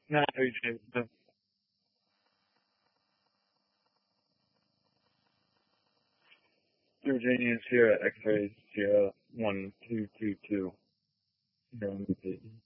No, no. Virginia Sierra X-ray Sierra 1222. Here on the page.